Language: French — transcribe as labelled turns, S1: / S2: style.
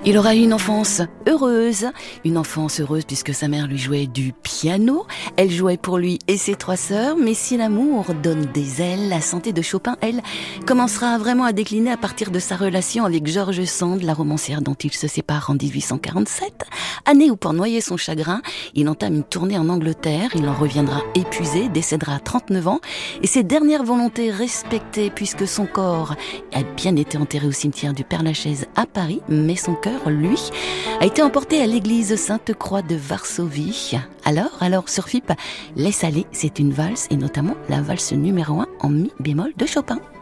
S1: Il aura eu une enfance heureuse puisque sa mère lui jouait du piano. Elle jouait pour lui et ses 3 sœurs, mais si l'amour donne des ailes, la santé de Chopin, elle, commencera vraiment à décliner à partir de sa relation avec George Sand, la romancière dont il se sépare en 1847. Année où, pour noyer son chagrin, il entame une tournée en Angleterre. Il en reviendra épuisé, décédera à 39 ans, et ses dernières volontés respectées, puisque son corps a bien été enterré au cimetière du Père-Lachaise à Paris, mais son cœur, lui, a été emporté à l'église Sainte-Croix de Varsovie. Alors, sur FIP, Laisse aller, c'est une valse, et notamment la valse numéro 1 en mi bémol de Chopin.